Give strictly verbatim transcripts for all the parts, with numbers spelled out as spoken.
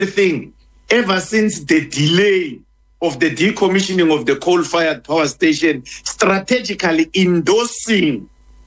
thing, ever since the delay of the decommissioning of the coal-fired power station, strategically endorsing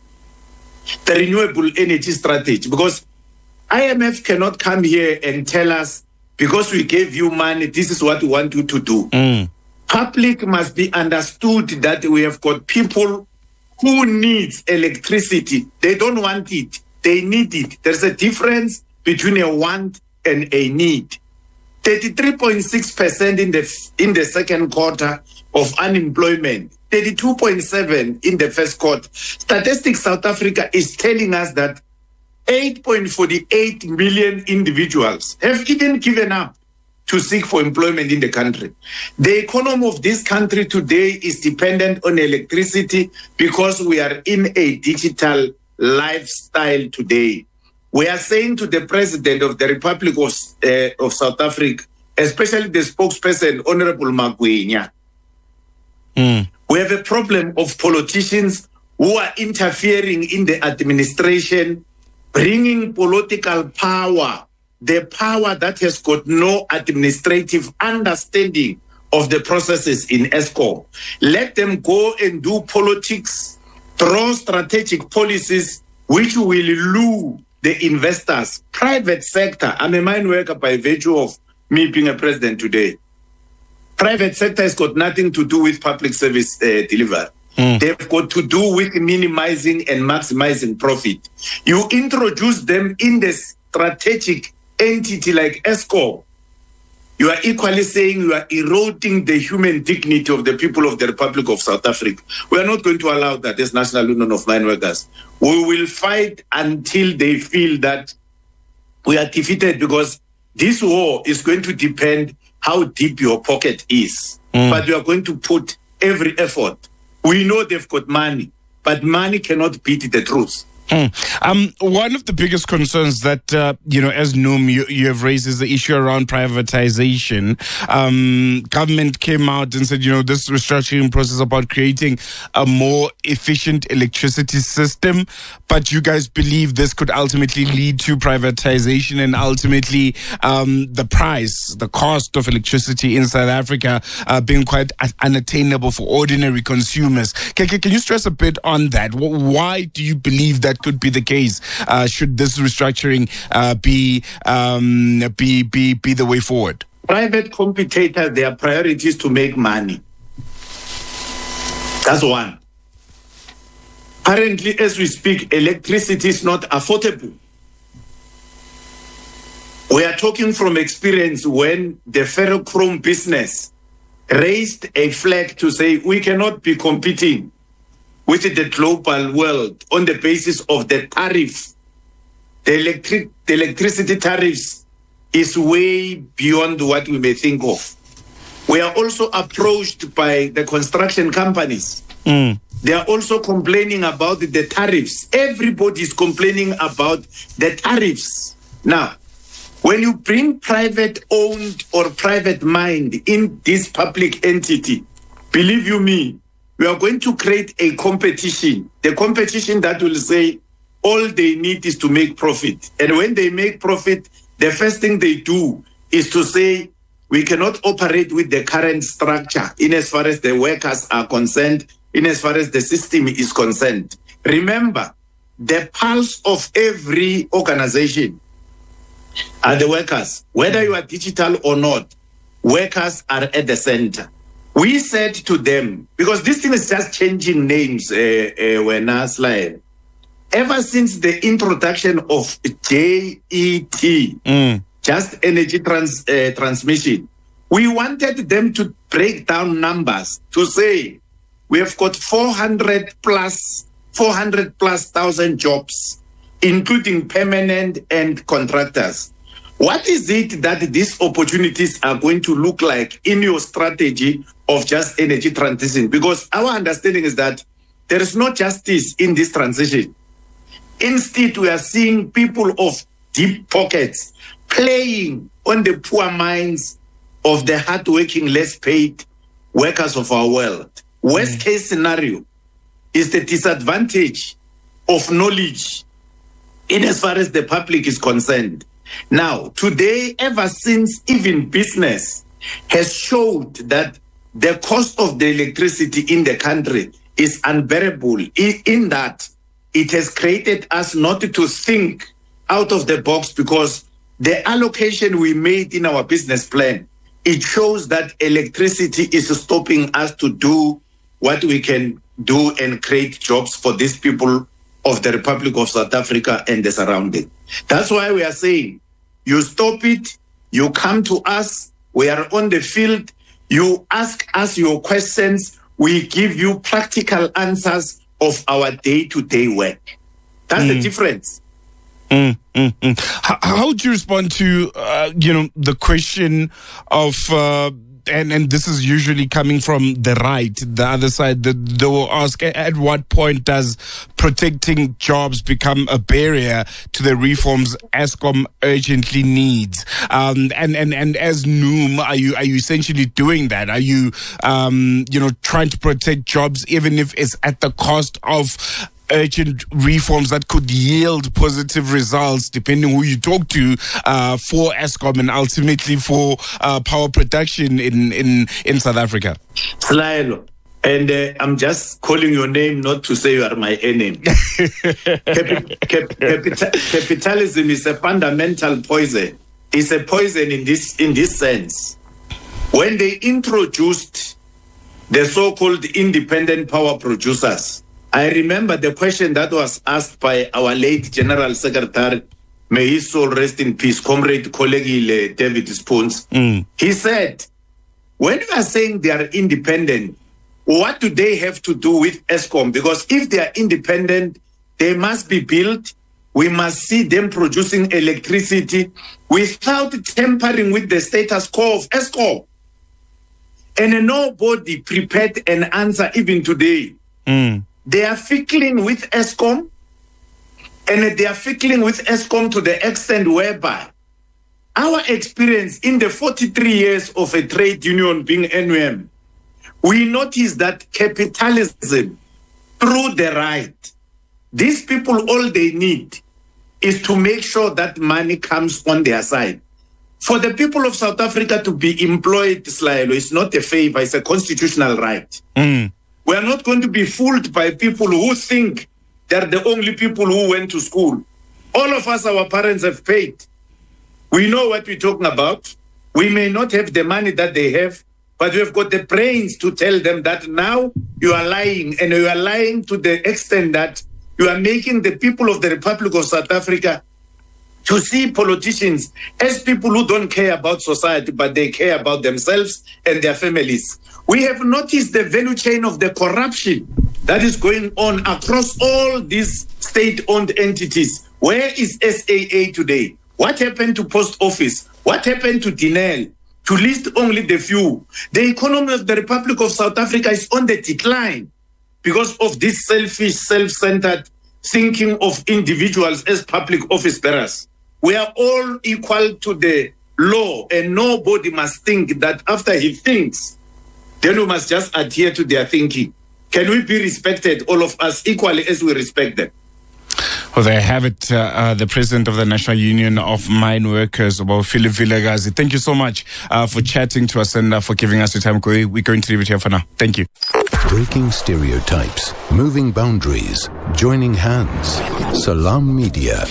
the renewable energy strategy, because I M F cannot come here and tell us, because we gave you money, this is what we want you to do. Mm. Public must be understood that we have got people who needs electricity. They don't want it. They need it. There's a difference between a want and a need. thirty-three point six percent in the in the second quarter of unemployment, thirty-two point seven in the first quarter. Statistics South Africa is telling us that eight point four eight million individuals have even given up to seek for employment in the country. The economy of this country today is dependent on electricity because we are in a digital lifestyle today. We are saying to the President of the Republic of, uh, of South Africa, especially the spokesperson, Honorable Magwinya, mm. we have a problem of politicians who are interfering in the administration, bringing political power, the power that has got no administrative understanding of the processes in ESCOM. Let them go and do politics, draw strategic policies which will lure the investors, private sector. I'm a mine worker by virtue of me being a president today. Private sector has got nothing to do with public service uh, delivery. Mm. They've got to do with minimizing and maximizing profit. You introduce them in the strategic entity like ESCOM, you are equally saying you are eroding the human dignity of the people of the Republic of South Africa. We are not going to allow that as National Union of Mine Workers. We will fight until they feel that we are defeated, because this war is going to depend how deep your pocket is. Mm. But you are going to put every effort. We know they've got money, but money cannot beat the truth. Mm. Um, one of the biggest concerns that, uh, you know, as Noom, you, you have raised is the issue around privatization. Um, government came out and said, you know, this restructuring process about creating a more efficient electricity system, but you guys believe this could ultimately lead to privatization and ultimately um, the price, the cost of electricity in South Africa uh, being quite unattainable for ordinary consumers. Can, can you stress a bit on that? Why do you believe that could be the case? Uh, should this restructuring uh, be, um, be be be the way forward? Private competitors, their priority is to make money. That's one. Currently, as we speak, electricity is not affordable. We are talking from experience when the ferrochrome business raised a flag to say we cannot be competing with the global world on the basis of the tariff. The, electric, the electricity tariffs is way beyond what we may think of. We are also approached by the construction companies. Mm. They are also complaining about the tariffs. Everybody is complaining about the tariffs. Now, when you bring private-owned or private mined in this public entity, believe you me, we are going to create a competition, the competition that will say all they need is to make profit. And when they make profit, the first thing they do is to say, we cannot operate with the current structure in as far as the workers are concerned, in as far as the system is concerned. Remember, the pulse of every organization are the workers. Whether you are digital or not, workers are at the center. We said to them, because this thing is just changing names, uh, uh, when I slide. Ever since the introduction of J E T, mm. Just Energy trans, uh, Transmission, we wanted them to break down numbers to say we have got four hundred plus, four hundred plus thousand jobs, including permanent and contractors. What is it that these opportunities are going to look like in your strategy of just energy transition? Because our understanding is that there is no justice in this transition. Instead, we are seeing people of deep pockets playing on the poor minds of the hardworking, less paid workers of our world. Mm. Worst case scenario is the disadvantage of knowledge in as far as the public is concerned. Now, today, ever since even business has showed that the cost of the electricity in the country is unbearable, in, in that it has created us not to think out of the box, because the allocation we made in our business plan, it shows that electricity is stopping us to do what we can do and create jobs for these people of the Republic of South Africa and the surrounding. That's why we are saying, you stop it, you come to us, we are on the field, you ask us your questions, we give you practical answers of our day-to-day work. That's mm. the difference. Mm, mm, mm. How, how would you respond to, uh, you know, the question of, uh, and, and this is usually coming from the right, the other side, that they will ask, at what point does protecting jobs become a barrier to the reforms Eskom urgently needs? Um, and, and, and as Noom, are you, are you essentially doing that? Are you, um, you know, trying to protect jobs even if it's at the cost of urgent reforms that could yield positive results, depending who you talk to, uh, for Eskom and ultimately for uh, power production in, in, in South Africa? Slaylo, and uh, I'm just calling your name not to say you are my enemy. Capi- cap- capita- capitalism is a fundamental poison. It's a poison in this, in this sense. When they introduced the so-called independent power producers, I remember the question that was asked by our late General Secretary, may his soul rest in peace, Comrade Kolegile David Spoons. Mm. He said, when you are saying they are independent, what do they have to do with Eskom? Because if they are independent, they must be built. We must see them producing electricity without tampering with the status quo of Eskom. And nobody prepared an answer even today. Mm. They are fickling with Eskom, and they are fickling with Eskom to the extent whereby our experience in the forty-three years of a trade union being N U M, we notice that capitalism, through the right, these people, all they need is to make sure that money comes on their side. For the people of South Africa to be employed, Slaylo, is not a favor, it's a constitutional right. Mm. We are not going to be fooled by people who think they're the only people who went to school. All of us, our parents have paid. We know what we're talking about. We may not have the money that they have, but we've got the brains to tell them that now you are lying, and you are lying to the extent that you are making the people of the Republic of South Africa to see politicians as people who don't care about society, but they care about themselves and their families. We have noticed the value chain of the corruption that is going on across all these state-owned entities. Where is S A A today? What happened to Post Office? What happened to Dinel? To list only the few. The economy of the Republic of South Africa is on the decline because of this selfish, self-centered thinking of individuals as public office bearers. We are all equal to the law, and nobody must think that after he thinks, then we must just adhere to their thinking. Can we be respected, all of us, equally as we respect them? Well, there you have it, uh, uh, the President of the National Union of Mine Workers, about Philip Vilakazi. Thank you so much uh, for chatting to us and uh, for giving us your time. We're going to leave it here for now. Thank you. Breaking stereotypes, moving boundaries, joining hands. Salam Media.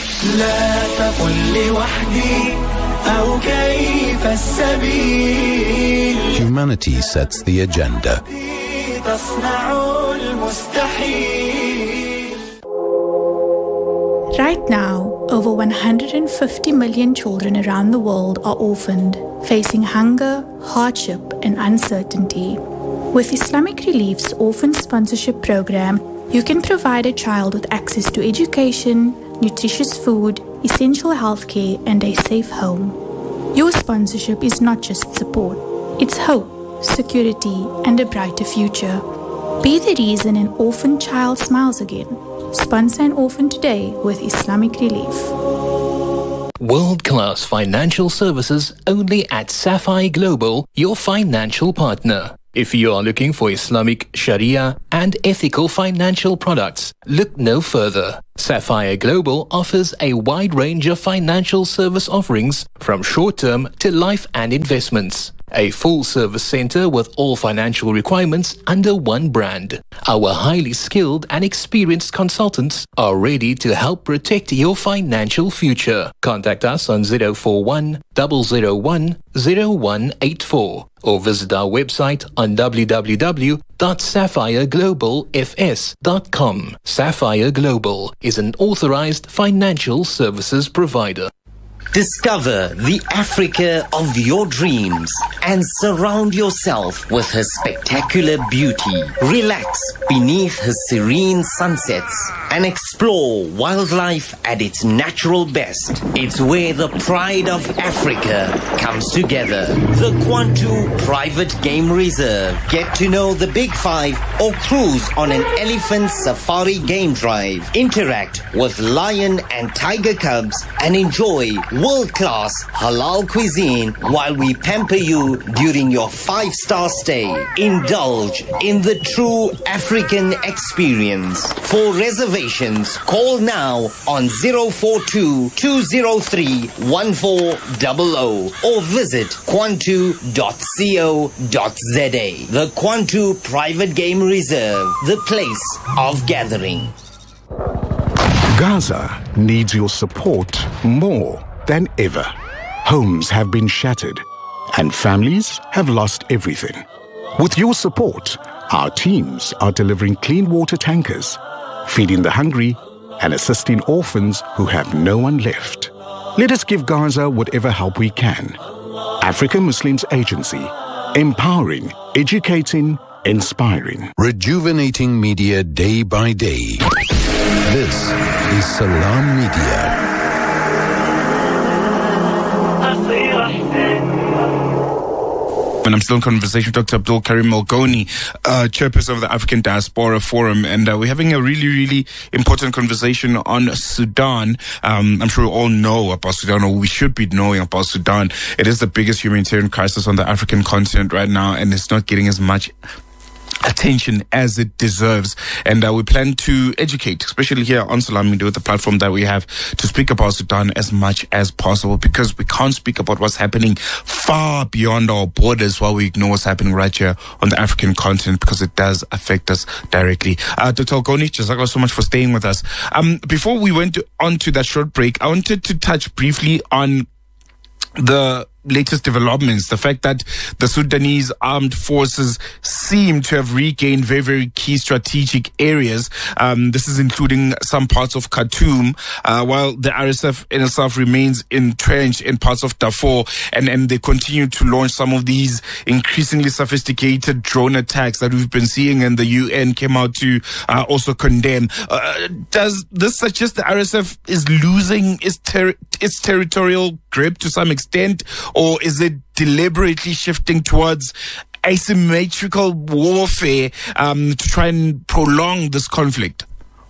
Humanity sets the agenda. Right now, over one hundred fifty million children around the world are orphaned, facing hunger, hardship, and uncertainty. With Islamic Relief's Orphan Sponsorship Program, you can provide a child with access to education, nutritious food, essential healthcare, and a safe home. Your sponsorship is not just support, it's hope, security, and a brighter future. Be the reason an orphan child smiles again. Sponsor an orphan today with Islamic Relief. World-class financial services only at Sapphire Global, your financial partner. If you are looking for Islamic Sharia and ethical financial products, look no further. Sapphire Global offers a wide range of financial service offerings from short-term to life and investments. A full-service center with all financial requirements under one brand. Our highly skilled and experienced consultants are ready to help protect your financial future. Contact us on zero four one, zero zero one, zero one eight four or visit our website on w w w dot sapphire global f s dot com. Sapphire Global is an authorized financial services provider. Discover the Africa of your dreams and surround yourself with her spectacular beauty. Relax beneath her serene sunsets and explore wildlife at its natural best. It's where the pride of Africa comes together. The Kwantu Private Game Reserve. Get to know the Big Five or cruise on an elephant safari game drive. Interact with lion and tiger cubs and enjoy world-class halal cuisine while we pamper you during your five-star stay. Indulge in the true African experience. For reservations, call now on zero four two, two zero three, one four zero zero or visit kwantu dot co dot z a. The Kwantu Private Game Reserve, the place of gathering. Gaza needs your support more than ever. Homes have been shattered and families have lost everything. With your support, our teams are delivering clean water tankers, feeding the hungry and assisting orphans who have no one left. Let us give Gaza whatever help we can. African Muslims Agency, empowering, educating, inspiring. Rejuvenating media day by day. This is Salam Media. And I'm still in conversation with Doctor Abdul Karim Malgoni, uh, chairperson of the African Diaspora Forum. And uh, we're having a really, really important conversation on Sudan. Um, I'm sure we all know about Sudan, or we should be knowing about Sudan. It is the biggest humanitarian crisis on the African continent right now, and it's not getting as much attention as it deserves. And uh, we plan to educate, especially here on Salam Media, with the platform that we have, to speak about Sudan as much as possible, because we can't speak about what's happening far beyond our borders while we ignore what's happening right here on the African continent, because it does affect us directly. Uh, Doctor Malgoni, jazakallah so much for staying with us. Um, before we went to, on to that short break, I wanted to touch briefly on the latest developments, the fact that the Sudanese armed forces seem to have regained very, very key strategic areas. Um, this is including some parts of Khartoum, uh, while the R S F in itself remains entrenched in parts of Darfur, and, and they continue to launch some of these increasingly sophisticated drone attacks that we've been seeing, and the U N came out to uh, also condemn. Uh, does this suggest the R S F is losing its, ter- its territorial grip to some extent, or is it deliberately shifting towards asymmetrical warfare um, to try and prolong this conflict?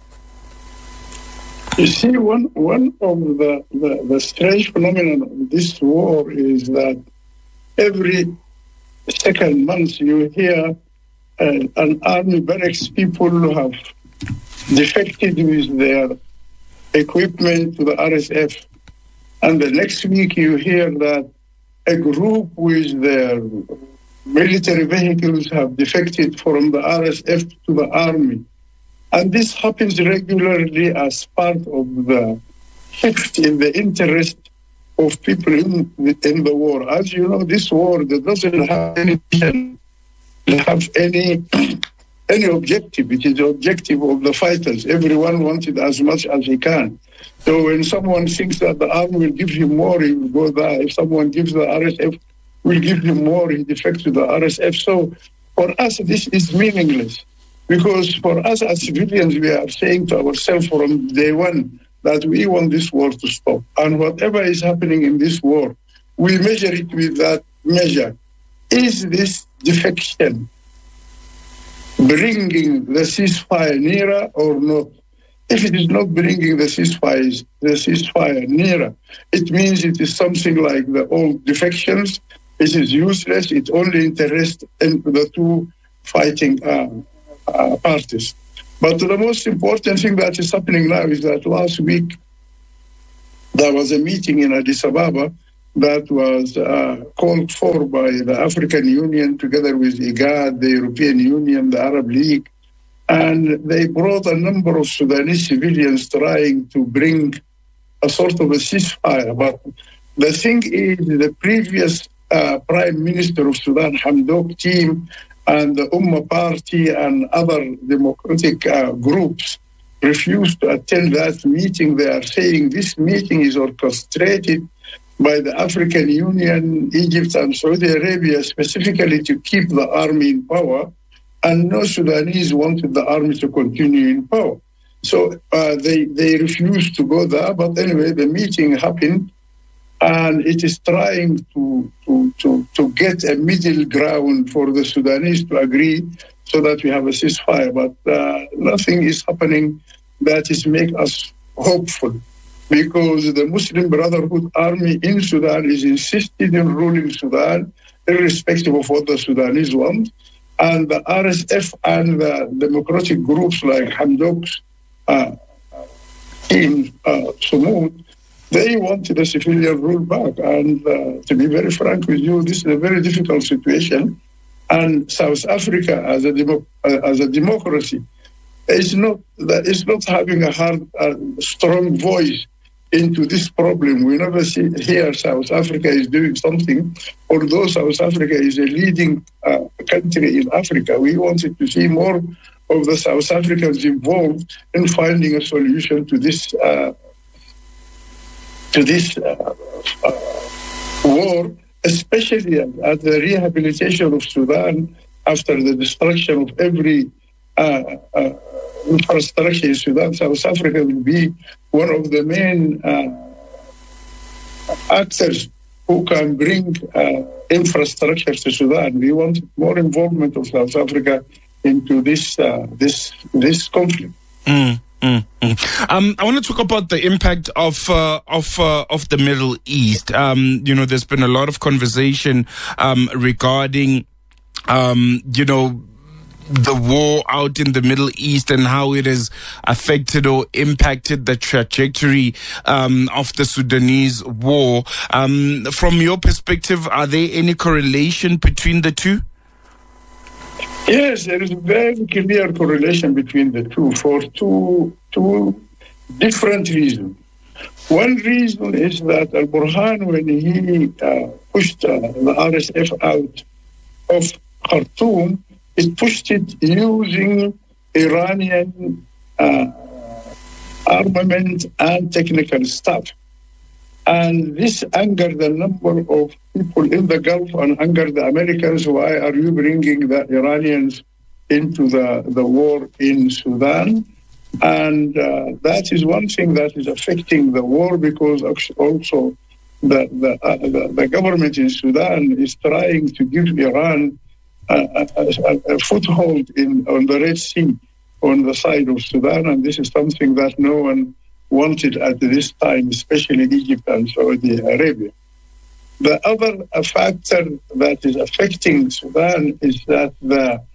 You see, one one of the, the, the strange phenomenon of this war is that every second month you hear uh, an army barracks people who have defected with their equipment to the R S F. And the next week you hear that a group with their military vehicles have defected from the R S F to the army. And this happens regularly as part of the shift in the interest of people in, in the war. As you know, this war that doesn't have any have any any objective. It is the objective of the fighters. Everyone wants it as much as he can. So when someone thinks that the army will give him more, he will go there. If someone gives the R S F, will give him more, he defects to the R S F. So for us, this is meaningless. Because for us as civilians, we are saying to ourselves from day one that we want this war to stop. And whatever is happening in this war, we measure it with that measure. Is this defection bringing the ceasefire nearer or not? If it is not bringing the ceasefire, the ceasefire nearer, it means it is something like the old defections. It is useless. It only interests the two fighting uh, uh, parties. But the most important thing that is happening now is that last week there was a meeting in Addis Ababa that was uh, called for by the African Union together with IGAD, the European Union, the Arab League, and they brought a number of Sudanese civilians trying to bring a sort of a ceasefire. But the thing is, the previous uh, Prime Minister of Sudan, Hamdok team, and the Ummah Party and other democratic uh, groups refused to attend that meeting. They are saying this meeting is orchestrated by the African Union, Egypt, and Saudi Arabia, specifically to keep the army in power, and no Sudanese wanted the army to continue in power. So uh, they, they refused to go there, but anyway, the meeting happened, and it is trying to, to, to, to get a middle ground for the Sudanese to agree so that we have a ceasefire. But uh, nothing is happening that is make us hopeful, because the Muslim Brotherhood Army in Sudan is insisted in ruling Sudan, irrespective of what the Sudanese want. And the R S F and the democratic groups like Hamdok's uh, team, uh, Sumud, they wanted a civilian rule back. And uh, to be very frank with you, this is a very difficult situation. And South Africa, as a, demo- uh, as a democracy, is not, is not having a hard, uh, strong voice into this problem. We never see here South Africa is doing something, although South Africa is a leading uh, country in Africa. We wanted to see more of the South Africans involved in finding a solution to this uh, to this uh, uh, war, especially at the rehabilitation of Sudan after the destruction of every uh, uh, infrastructure in Sudan. South Africa will be one of the main uh, actors who can bring uh, infrastructure to Sudan. We want more involvement of South Africa into this uh, this this conflict. Mm, mm, mm. Um, I want to talk about the impact of uh, of uh, of the Middle East. Um, you know, there's been a lot of conversation um, regarding, um, you know, the war out in the Middle East and how it has affected or impacted the trajectory um, of the Sudanese war. Um, from your perspective, are there any correlation between the two? Yes, there is a very clear correlation between the two for two, two different reasons. One reason is that Al-Burhan, when he uh, pushed uh, the R S F out of Khartoum, it pushed it using Iranian uh, armament and technical staff. And this angered a number of people in the Gulf and angered the Americans. Why are you bringing the Iranians into the, the war in Sudan? And uh, that is one thing that is affecting the war, because also the, the, uh, the, the government in Sudan is trying to give Iran A, a, a foothold in on the Red Sea on the side of Sudan, and this is something that no one wanted at this time, especially Egypt and Saudi Arabia. The other uh, factor that is affecting Sudan is that the,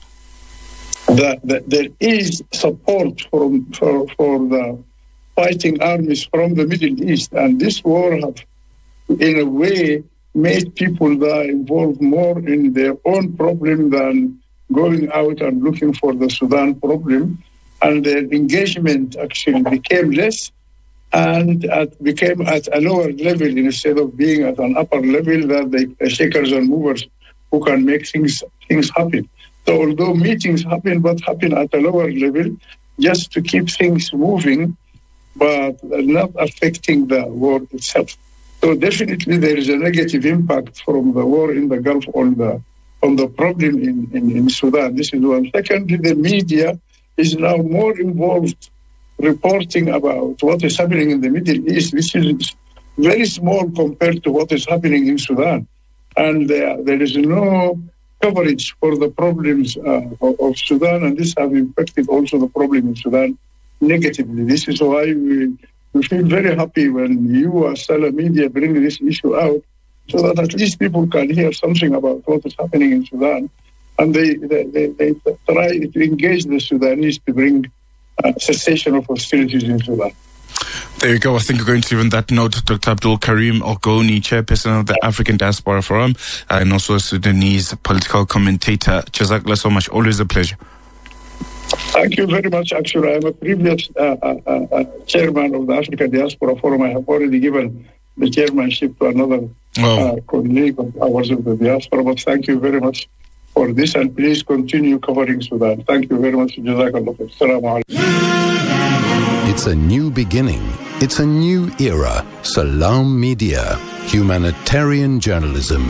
the, the there is support from for, for the fighting armies from the Middle East, and this war have, in a way, made people that are involved more in their own problem than going out and looking for the Sudan problem. And their engagement actually became less and at, became at a lower level instead of being at an upper level that they uh, shakers and movers who can make things things happen. So although meetings happen, but happen at a lower level just to keep things moving, but not affecting the war itself. So definitely there is a negative impact from the war in the Gulf on the on the problem in, in, in Sudan. This is one. Secondly, the media is now more involved reporting about what is happening in the Middle East, which is very small compared to what is happening in Sudan. And uh, there is no coverage for the problems uh, of, of Sudan, and this has impacted also the problem in Sudan negatively. This is why we We feel very happy when you, as Salam Media, bring this issue out, so that at least people can hear something about what is happening in Sudan. And they, they, they, they try to engage the Sudanese to bring uh, cessation of hostilities in Sudan. There you go. I think we're going to leave on that note. Doctor Abdul Karim Ogoni, chairperson of the African Diaspora Forum, uh, and also a Sudanese political commentator. Jazakallah so much. Always a pleasure. Thank you very much, actually. I'm a privileged uh, uh, uh, chairman of the African Diaspora Forum. I have already given the chairmanship to another oh. uh, colleague of ours of the diaspora, but thank you very much for this, and please continue covering Sudan. Thank you very much. Jazakallah. Assalamu alaikum. It's a new beginning. It's a new era. Salam Media, humanitarian journalism.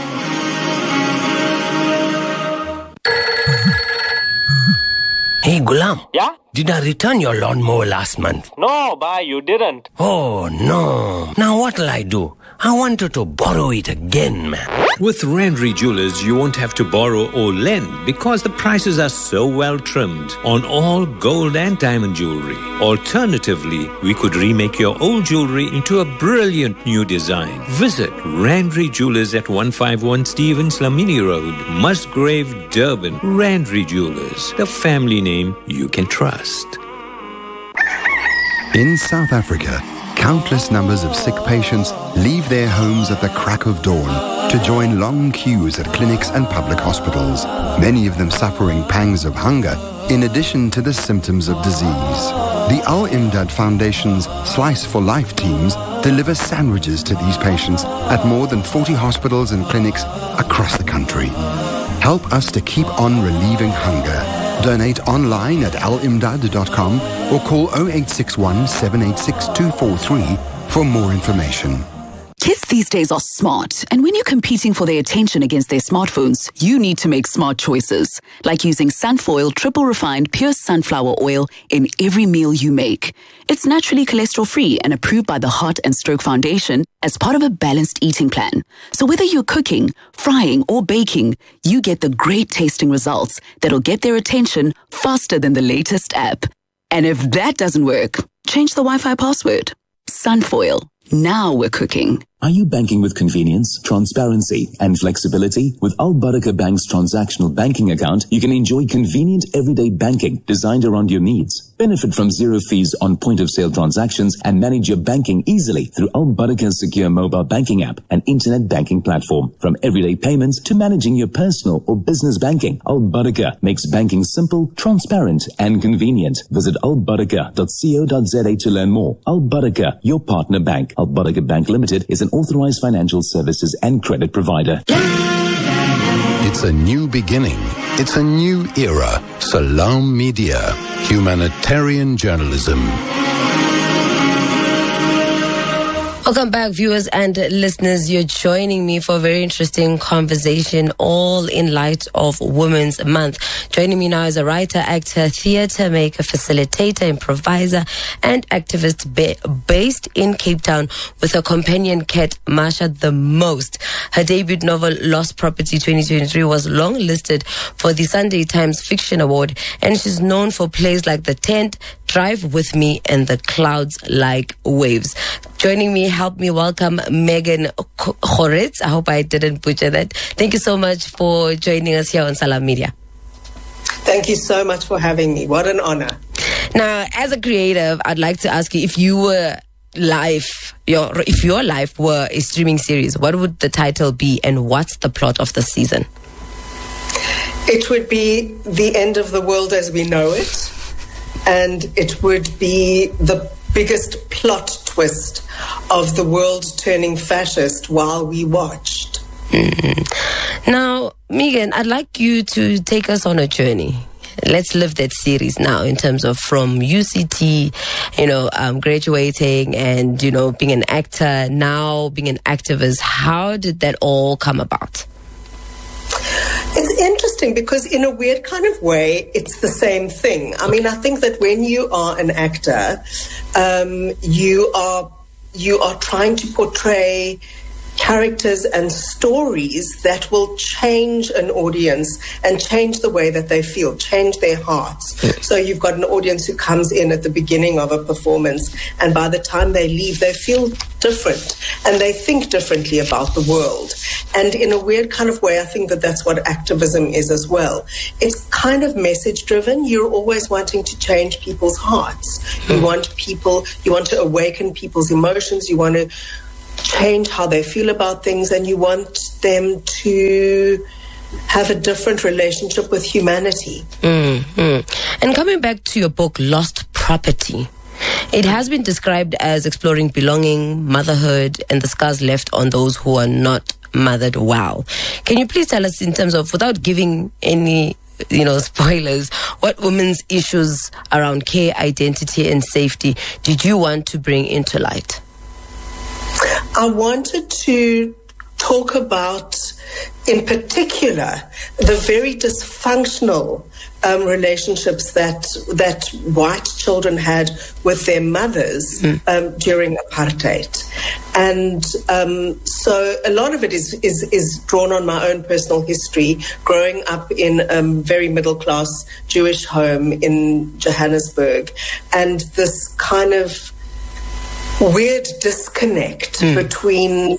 Hey, Gulam. Yeah? Did I return your lawnmower last month? No, bye, you didn't. Oh, no. Now what'll I do? I wanted to borrow it again, man. With Randry Jewelers, you won't have to borrow or lend because the prices are so well trimmed on all gold and diamond jewelry. Alternatively, we could remake your old jewelry into a brilliant new design. Visit Randry Jewelers at one fifty-one Stevens Lamini Road, Musgrave, Durban. Randry Jewelers, the family name you can trust. In South Africa, countless numbers of sick patients leave their homes at the crack of dawn to join long queues at clinics and public hospitals, many of them suffering pangs of hunger in addition to the symptoms of disease. The Al-Imdad Foundation's Slice for Life teams deliver sandwiches to these patients at more than forty hospitals and clinics across the country. Help us to keep on relieving hunger. Donate online at al imdad dot com or call zero eight six one, seven eight six, two four three for more information. Kids these days are smart, and when you're competing for their attention against their smartphones, you need to make smart choices, like using Sunfoil triple refined pure sunflower oil in every meal you make. It's naturally cholesterol-free and approved by the Heart and Stroke Foundation as part of a balanced eating plan. So whether you're cooking, frying, or baking, you get the great tasting results that'll get their attention faster than the latest app. And if that doesn't work, change the Wi-Fi password. Sunfoil. Now we're cooking. Are you banking with convenience, transparency, and flexibility? With Al Barakah Bank's transactional banking account, you can enjoy convenient everyday banking designed around your needs. Benefit from zero fees on point-of-sale transactions and manage your banking easily through Al Barakah's secure mobile banking app and internet banking platform. From everyday payments to managing your personal or business banking, Al Barakah makes banking simple, transparent, and convenient. Visit al barakah dot co dot za to learn more. Al Barakah, your partner bank. Al Barakah Bank Limited is an authorized financial services and credit provider. It's a new beginning. It's a new era. Salam Media, humanitarian journalism. Welcome back, viewers and listeners. You're joining me for a very interesting conversation, all in light of Women's Month. Joining me now is a writer, actor, theatre maker, facilitator, improviser, and activist ba- based in Cape Town with her companion cat, Masha the Most. Her debut novel, Lost Property twenty twenty-three, was longlisted for the Sunday Times Fiction Award, and she's known for plays like The Tent, Drive With Me, and The Clouds Like Waves. Joining me, help me welcome Megan Goretz. I hope I didn't butcher that. Thank you so much for joining us here on Salam Media. Thank you so much for having me. What an honor. Now, as a creative, I'd like to ask you, if you were live, your if your life were a streaming series, what would the title be, and what's the plot of the season? It would be The End of the World as We Know It, and it would be the biggest plot twist of the world turning fascist while we watched. Mm-hmm. Now, Megan, I'd like you to take us on a journey. Let's live that series now in terms of from U C T, you know, um, graduating and, you know, being an actor, now being an activist. How did that all come about? It's interesting because in a weird kind of way, it's the same thing. I mean, I think that when you are an actor, um, you are you are trying to portray characters and stories that will change an audience and change the way that they feel, change their hearts. Yes. So you've got an audience who comes in at the beginning of a performance, and by the time they leave, they feel different and they think differently about the world. And in a weird kind of way, I think that that's what activism is as well. It's kind of message driven. You're always wanting to change people's hearts. You want people, you want to awaken people's emotions. You want to change how they feel about things, and you want them to have a different relationship with humanity. Mm-hmm. And coming back to your book, Lost Property, it has been described as exploring belonging, motherhood, and the scars left on those who are not mothered well. Can you please tell us, in terms of, without giving any you know, spoilers, what women's issues around care, identity, and safety did you want to bring into light? I wanted to talk about, in particular, the very dysfunctional um, relationships that that white children had with their mothers mm. um, during apartheid. And um, so a lot of it is, is, is drawn on my own personal history, growing up in a very middle-class Jewish home in Johannesburg, and this kind of weird disconnect mm. between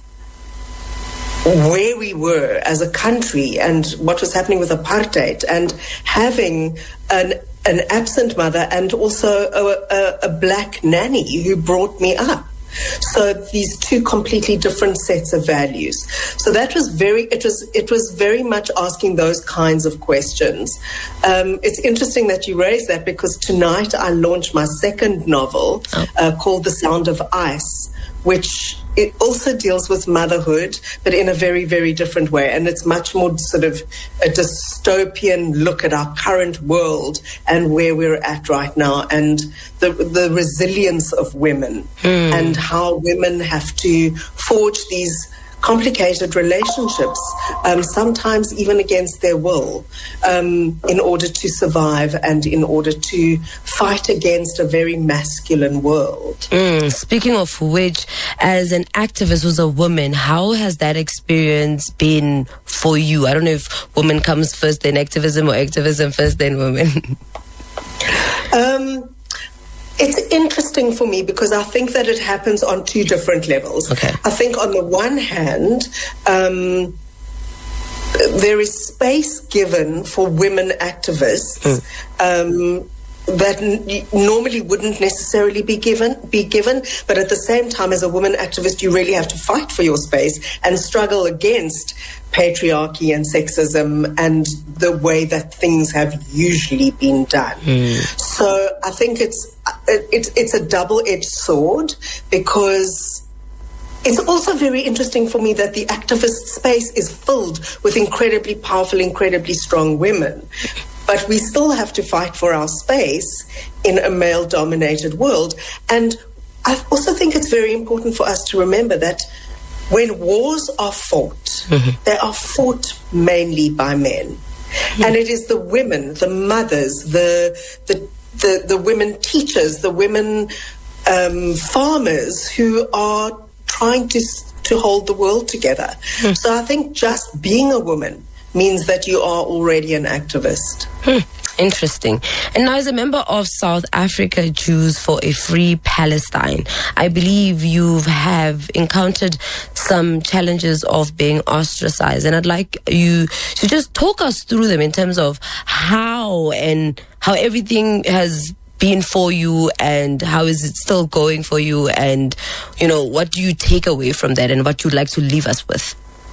where we were as a country and what was happening with apartheid, and having an an absent mother and also a, a, a black nanny who brought me up. So these two completely different sets of values. So that was very, it was, it was very much asking those kinds of questions. Um, it's interesting that you raised that, because tonight I launched my second novel oh. uh, called The Sound of Ice, which it also deals with motherhood, but in a very, very different way. And it's much more sort of a dystopian look at our current world and where we're at right now, and the the resilience of women mm. and how women have to forge these complicated relationships, um, sometimes even against their will, um, in order to survive and in order to fight against a very masculine world. Mm, speaking of which, as an activist who's a woman, how has that experience been for you? I don't know if woman comes first, then activism, or activism first, then women. um, It's interesting for me because I think that it happens on two different levels. Okay. I think on the one hand, um, there is space given for women activists mm. um, that n- normally wouldn't necessarily be given, be given. But at the same time, as a woman activist, you really have to fight for your space and struggle against patriarchy and sexism and the way that things have usually been done. Mm. So I think it's it, it's a double-edged sword, because it's also very interesting for me that the activist space is filled with incredibly powerful, incredibly strong women. But we still have to fight for our space in a male-dominated world. And I also think it's very important for us to remember that when wars are fought, mm-hmm. they are fought mainly by men. Mm-hmm. And it is the women, the mothers, the the the, the women teachers, the women um, farmers who are trying to to hold the world together. Mm-hmm. So I think just being a woman means that you are already an activist. Hmm. Interesting. And now, as a member of South Africa Jews for a Free Palestine, I believe you have encountered some challenges of being ostracized. And I'd like you to just talk us through them in terms of how and how everything has been for you, and how is it still going for you, and, you know, what do you take away from that and what you'd like to leave us with?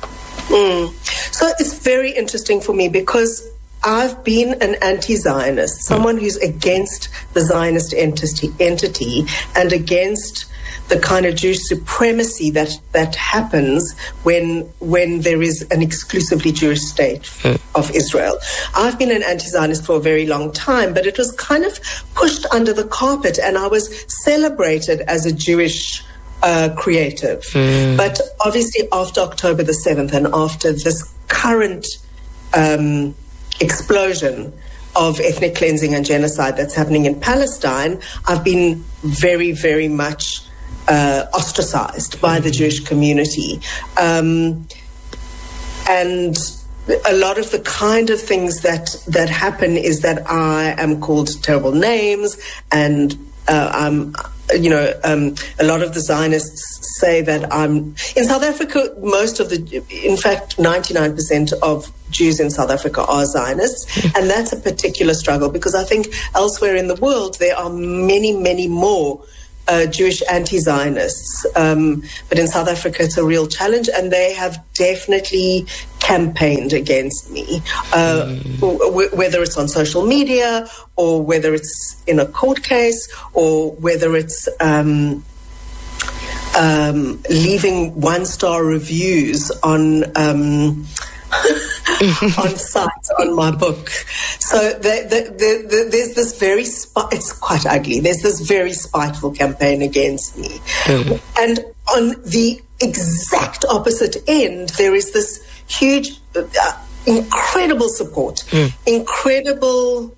Mm. So it's very interesting for me because I've been an anti-Zionist, someone who's against the Zionist entity, entity and against the kind of Jewish supremacy that, that happens when when there is an exclusively Jewish state mm. of Israel. I've been an anti-Zionist for a very long time, but it was kind of pushed under the carpet, and I was celebrated as a Jewish Uh, creative. Mm. But obviously after October the seventh and after this current um, explosion of ethnic cleansing and genocide that's happening in Palestine, I've been very, very much uh, ostracized by the Jewish community. Um, and a lot of the kind of things that, that happen is that I am called terrible names, and uh, I'm, you know, um, a lot of the Zionists say that I'm... In South Africa, most of the... In fact, ninety-nine percent of Jews in South Africa are Zionists, and that's a particular struggle, because I think elsewhere in the world there are many, many more Uh, Jewish anti-Zionists. Um, but in South Africa, it's a real challenge, and they have definitely campaigned against me, uh, mm. w- whether it's on social media or whether it's in a court case or whether it's um, um, leaving one-star reviews on um, on sites on my book. So the, the, the, the, there's this very, spi- it's quite ugly, there's this very spiteful campaign against me. Mm. And on the exact opposite end, there is this huge, uh, incredible support, mm. incredible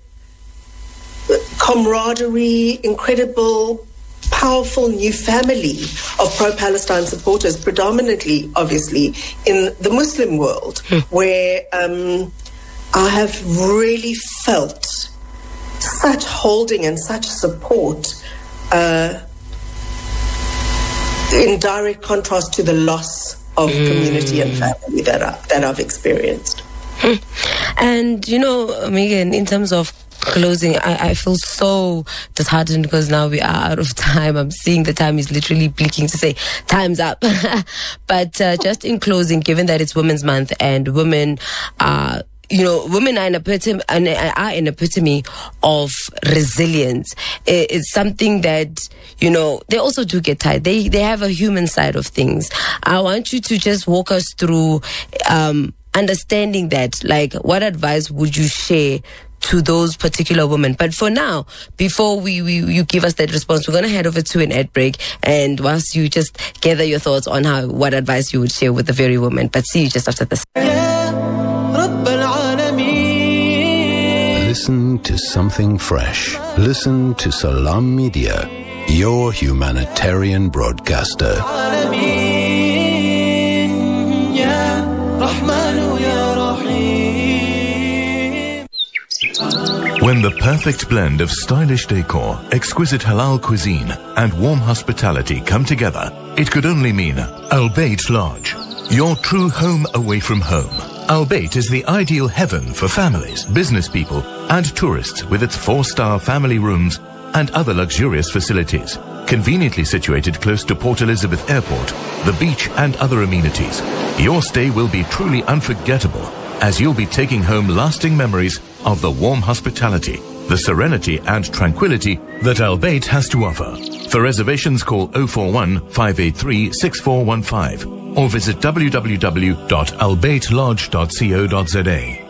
camaraderie, incredible powerful new family of pro-Palestine supporters, predominantly, obviously, in the Muslim world, mm. where um, I have really felt such holding and such support uh, in direct contrast to the loss of mm. community and family that, I, that I've experienced. Mm. And, you know, Megan, in terms of closing, I, I feel so disheartened because now we are out of time. I'm seeing the time is literally blinking to say time's up. But uh, just in closing, given that it's Women's Month and women are, you know, women are an epitome, are an epitome of resilience. It's something that, you know, they also do get tired. They they have a human side of things. I want you to just walk us through um, understanding that. Like, what advice would you share to those particular women? But for now, before we, we you give us that response, we're going to head over to an ad break, and whilst you just gather your thoughts on how what advice you would share with the very woman. But see you just after this. Listen to something fresh. Listen to Salam Media, your humanitarian broadcaster. When the perfect blend of stylish decor, exquisite halal cuisine, and warm hospitality come together, it could only mean Al Bayt Lodge, your true home away from home. Al Bayt is the ideal heaven for families, business people, and tourists, with its four-star family rooms and other luxurious facilities. Conveniently situated close to Port Elizabeth Airport, the beach, and other amenities, your stay will be truly unforgettable, as you'll be taking home lasting memories of the warm hospitality, the serenity and tranquility that Al Bayt has to offer. For reservations, call oh four one, five eight three, six four one five or visit w w w dot al bayt lodge dot co dot z a.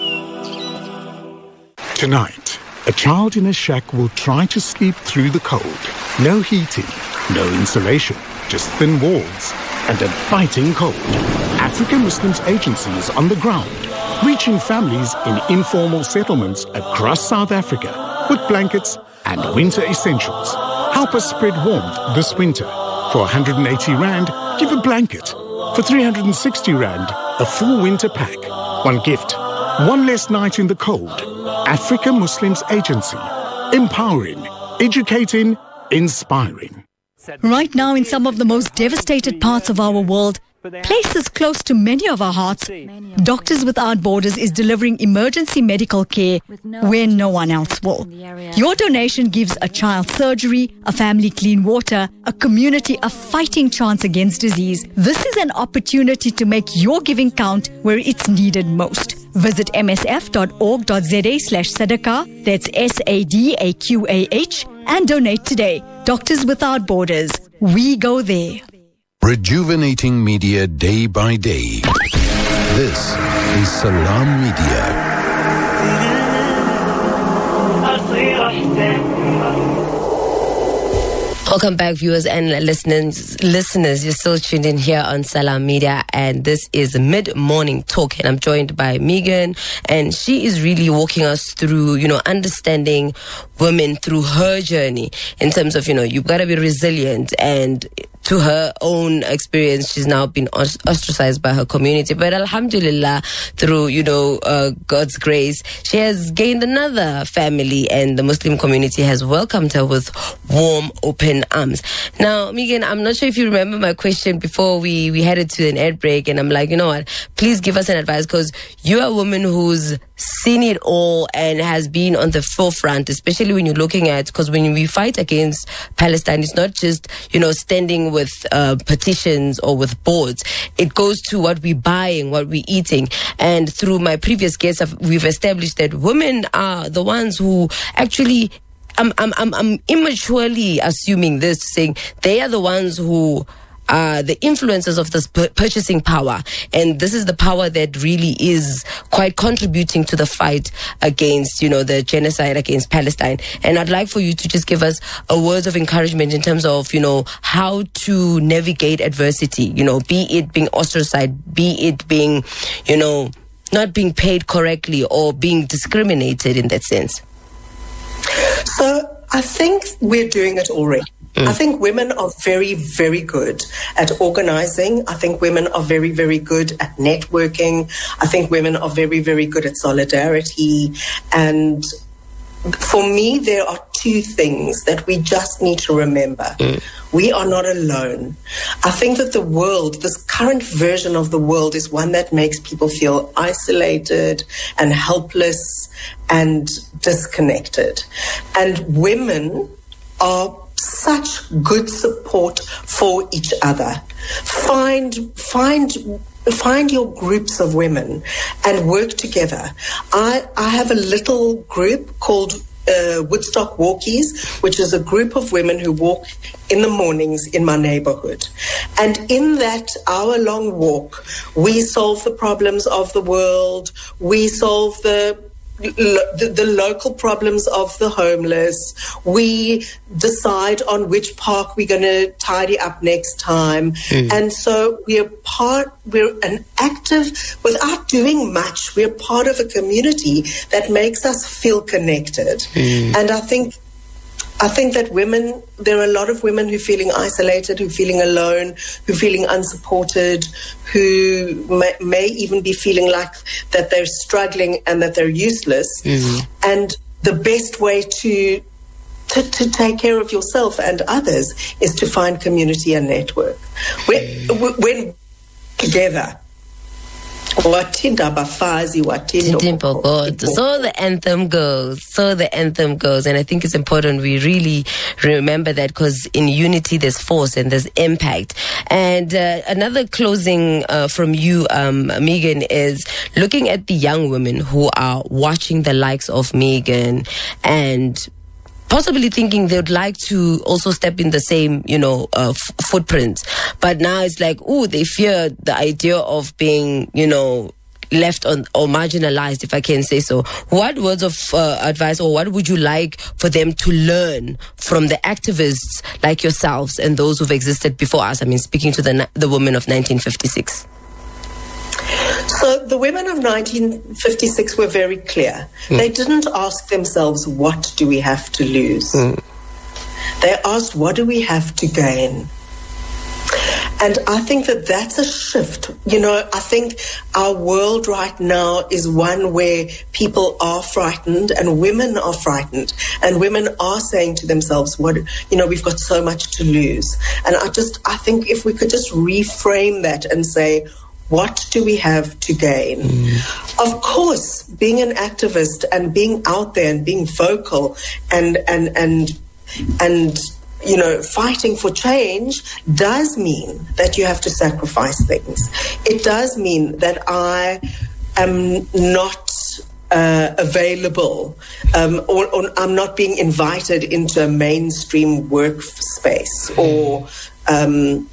Tonight, a child in a shack will try to sleep through the cold. No heating, no insulation, just thin walls and a biting cold. African Muslims Agency is on the ground, reaching families in informal settlements across South Africa with blankets and winter essentials. Help us spread warmth this winter. For one hundred eighty rand, give a blanket. For three hundred sixty rand, a full winter pack. One gift, one less night in the cold. African Muslims Agency. Empowering, educating, inspiring. Right now, in some of the most devastated parts of our world, places close to many of our hearts, Doctors Without Borders is delivering emergency medical care where no one else will. Your donation gives a child surgery, a family clean water, a community a fighting chance against disease. This is an opportunity to make your giving count where it's needed most. Visit m s f dot org dot z a slash sadaqah, that's S A D A Q A H, and donate today. Doctors Without Borders. We go there. Rejuvenating media day by day. This is Salam Media. Welcome back, viewers and listeners. Listeners, you're still tuned in here on Salam Media, and this is Mid-Morning Talk, and I'm joined by Megan, and she is really walking us through, you know, understanding women through her journey in terms of, you know, you've got to be resilient, and to her own experience, she's now been ostracized by her community. But alhamdulillah, through, you know, uh, God's grace, she has gained another family, and the Muslim community has welcomed her with warm, open arms. Now, Megan, I'm not sure if you remember my question before we, we headed to an ad break, and I'm like, you know what, please give us an advice, because you're a woman who's seen it all and has been on the forefront, especially when you're looking at, because when we fight against Palestine, it's not just, you know, standing with uh, petitions or with boards. It goes to what we're buying, what we're eating. And through my previous guests, I've, we've established that women are the ones who actually, I'm, I'm, I'm, I'm immaturely assuming this, saying they are the ones who are the influencers of this purchasing power, and this is the power that really is quite contributing to the fight against, you know, the genocide against Palestine. And I'd like for you to just give us a words of encouragement in terms of, you know, how to navigate adversity, you know, be it being ostracized, be it being, you know, not being paid correctly or being discriminated in that sense. So I think we're doing it already. Mm. I think women are very, very good at organizing. I think women are very, very good at networking. I think women are very, very good at solidarity. And for me, there are two things that we just need to remember. Mm. We are not alone. I think that the world, this current version of the world, is one that makes people feel isolated and helpless and disconnected. And women are such good support for each other. Find, find, find your groups of women and work together. I, I have a little group called uh, Woodstock Walkies, which is a group of women who walk in the mornings in my neighborhood. And in that hour-long walk, we solve the problems of the world. We solve the The, the local problems of the homeless. We decide on which park we're going to tidy up next time. Mm. And so we're part, we're an active, without doing much, we're part of a community that makes us feel connected. Mm. And I think I think that women, there are a lot of women who are feeling isolated, who are feeling alone, who are feeling unsupported, who may, may even be feeling like that they're struggling and that they're useless. Mm-hmm. And the best way to, to to take care of yourself and others is to find community and network. When, when together, So the anthem goes. So the anthem goes. And I think it's important we really remember that, because in unity there's force and there's impact. And uh, another closing uh, from you, um, Megan, is looking at the young women who are watching the likes of Megan and possibly thinking they would like to also step in the same, you know, uh, f- footprints. But now it's like, ooh, they fear the idea of being, you know, left on or marginalized, if I can say so. What words of uh, advice, or what would you like for them to learn from the activists like yourselves and those who've existed before us? I mean, speaking to the the women of nineteen fifty-six. So the women of nineteen fifty-six were very clear. Mm. They didn't ask themselves, what do we have to lose? Mm. They asked, what do we have to gain? And I think that that's a shift. You know, I think our world right now is one where people are frightened and women are frightened, and women are saying to themselves, what, you know, we've got so much to lose. And I just, I think if we could just reframe that and say, what do we have to gain? Mm. Of course, being an activist and being out there and being vocal and and and and you know, fighting for change does mean that you have to sacrifice things. It does mean that I am not uh, available um, or, or I'm not being invited into a mainstream workspace or um,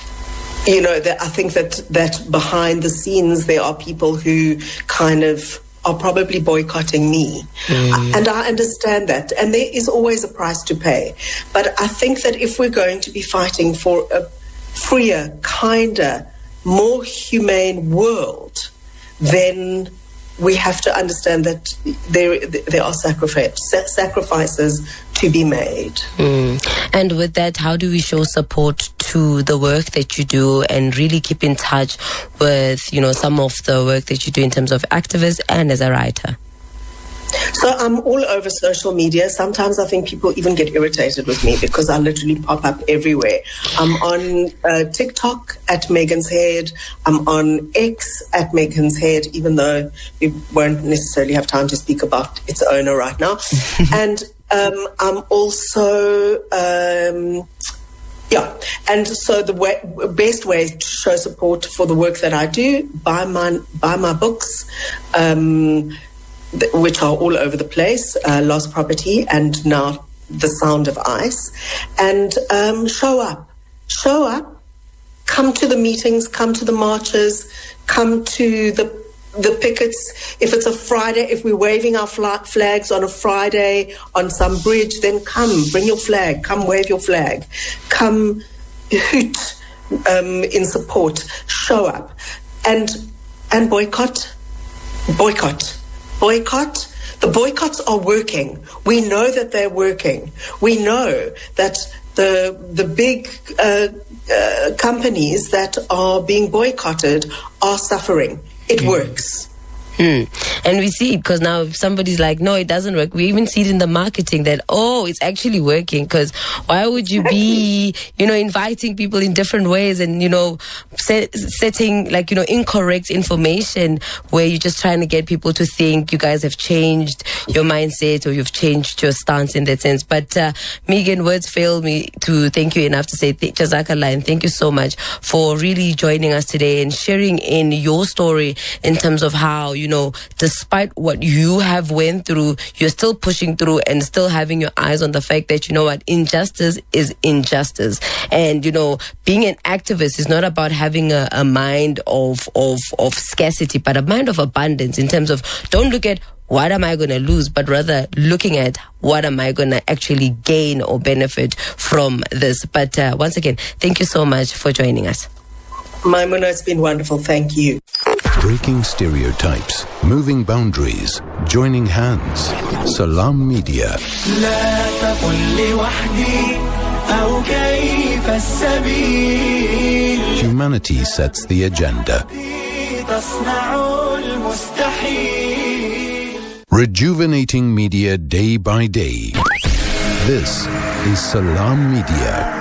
you know, that I think that that behind the scenes there are people who kind of are probably boycotting me. Mm. And I understand that. And there is always a price to pay. But I think that if we're going to be fighting for a freer, kinder, more humane world, then we have to understand that there there are sacrifice, sacrifices to be made. Mm. And with that, how do we show support to the work that you do and really keep in touch with, you know, some of the work that you do in terms of activists and as a writer? So I'm all over social media. Sometimes I think people even get irritated with me because I literally pop up everywhere. I'm on uh, TikTok at Megan's Head. I'm on X at Megan's Head, even though we won't necessarily have time to speak about its owner right now. And um, I'm also... Um, Yeah, and so the way, best way to show support for the work that I do, buy my, buy my books, um, th- which are all over the place, uh, Lost Property and now The Sound of Ice, and um, show up. Show up, come to the meetings, come to the marches, come to the the pickets. If it's a Friday, if we're waving our fla- flags on a Friday on some bridge, then come, bring your flag, come wave your flag, come hoot um, in support, show up, and and boycott, boycott, boycott. The boycotts are working. We know that they're working. We know that the the big uh, uh, companies that are being boycotted are suffering. It works. Hmm. And we see it because now if somebody's like, no, it doesn't work, we even see it in the marketing that, oh, it's actually working. Because why would you be, you know, inviting people in different ways and, you know, set, setting like, you know, incorrect information where you're just trying to get people to think you guys have changed your mindset or you've changed your stance in that sense. But uh, Megan, words fail me to thank you enough to say th- Jazakallah, and thank you so much for really joining us today and sharing in your story in terms of how, you know, despite what you have went through, you're still pushing through and still having your eyes on the fact that, you know what, injustice is injustice. And, you know, being an activist is not about having a, a mind of, of, of scarcity, but a mind of abundance in terms of don't look at what am I going to lose, but rather looking at what am I going to actually gain or benefit from this. But uh, once again, thank you so much for joining us. Maimuna, it's been wonderful. Thank you. Breaking stereotypes, moving boundaries, joining hands. Salam Media. Humanity sets the agenda. Rejuvenating media day by day. This is Salam Media.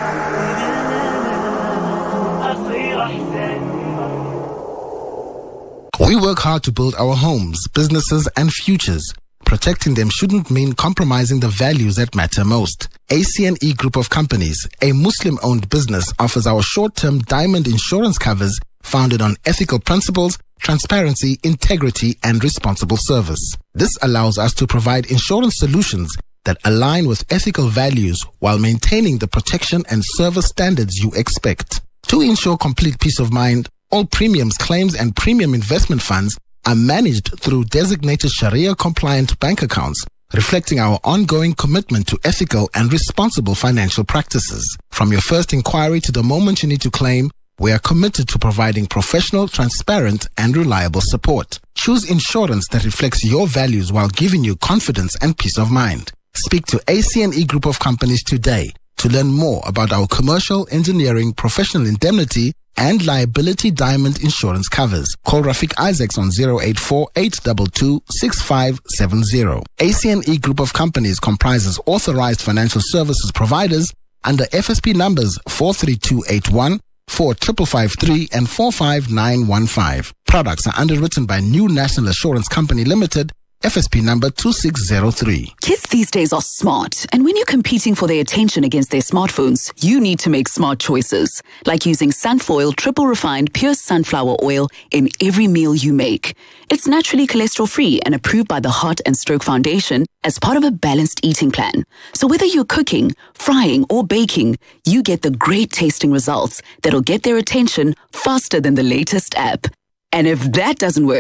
We work hard to build our homes, businesses, and futures. Protecting them shouldn't mean compromising the values that matter most. A C N E Group of Companies, a Muslim-owned business, offers our short-term diamond insurance covers founded on ethical principles, transparency, integrity, and responsible service. This allows us to provide insurance solutions that align with ethical values while maintaining the protection and service standards you expect. To ensure complete peace of mind, all premiums, claims, and premium investment funds are managed through designated Sharia-compliant bank accounts, reflecting our ongoing commitment to ethical and responsible financial practices. From your first inquiry to the moment you need to claim, we are committed to providing professional, transparent, and reliable support. Choose insurance that reflects your values while giving you confidence and peace of mind. Speak to A C N E Group of Companies today to learn more about our commercial, engineering, professional indemnity, and liability diamond insurance covers. Call Rafiq Isaacs on zero eight four, eight two two, six five seven zero. A C N E Group of Companies comprises authorized financial services providers under F S P numbers four three two eight one, four five five three, and four five nine one five. Products are underwritten by New National Assurance Company Limited, F S P number two six zero three. Kids these days are smart, and when you're competing for their attention against their smartphones, you need to make smart choices, like using Sunfoil triple refined pure sunflower oil in every meal you make. It's naturally cholesterol-free and approved by the Heart and Stroke Foundation as part of a balanced eating plan. So whether you're cooking, frying, or baking, you get the great tasting results that'll get their attention faster than the latest app. And if that doesn't work,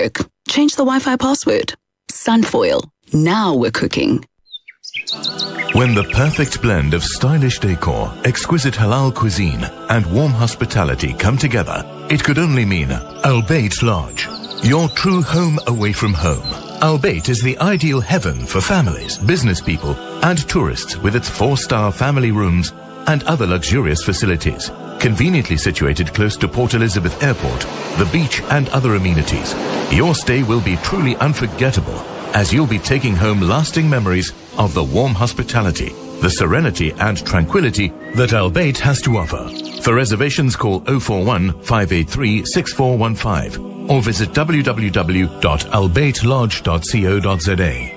Change the Wi-Fi password. Sunfoil. Now we're cooking. When the perfect blend of stylish decor, exquisite halal cuisine, and warm hospitality come together, it could only mean Al Bayt Lodge, your true home away from home. Al Bayt is the ideal heaven for families, business people, and tourists with its four-star family rooms and other luxurious facilities. Conveniently situated close to Port Elizabeth Airport, the beach, and other amenities, your stay will be truly unforgettable, as you'll be taking home lasting memories of the warm hospitality, the serenity and tranquility that Al Bayt has to offer. For reservations, call oh four one, five eight three, six four one five or visit w w w dot al bayt lodge dot co dot z a.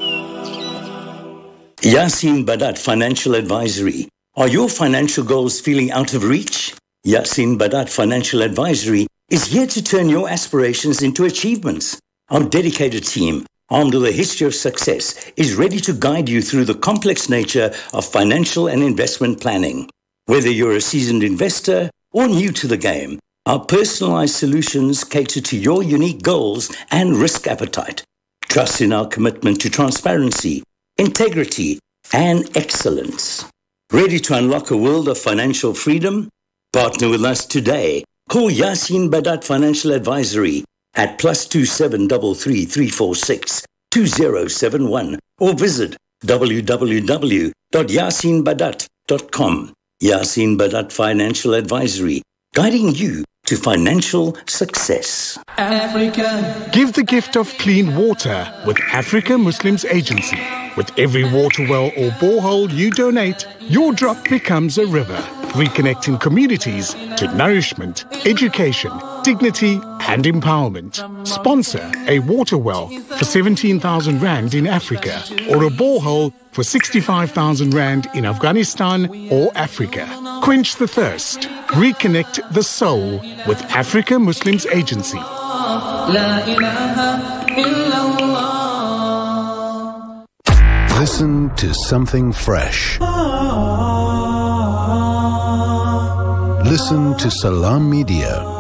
Yasin Badat Financial Advisory. Are your financial goals feeling out of reach? Yasin Badat Financial Advisory is here to turn your aspirations into achievements. Our dedicated team, armed with a history of success, is ready to guide you through the complex nature of financial and investment planning. Whether you're a seasoned investor or new to the game, our personalized solutions cater to your unique goals and risk appetite. Trust in our commitment to transparency, integrity, and excellence. Ready to unlock a world of financial freedom? Partner with us today. Call Yasin Badat Financial Advisory at plus two seven three three, three four six, two zero seven one or visit w w w dot yasin badat dot com. Yasin Badat Financial Advisory, guiding you to financial success. Africa. Give the gift of clean water with Africa Muslims Agency. With every water well or borehole you donate, your drop becomes a river, reconnecting communities to nourishment, education, dignity and empowerment. Sponsor a water well for seventeen thousand rand in Africa or a borehole for sixty-five thousand rand in Afghanistan or Africa. Quench the thirst. Reconnect the soul with Africa Muslims Agency. Listen to something fresh. Listen to Salam Media.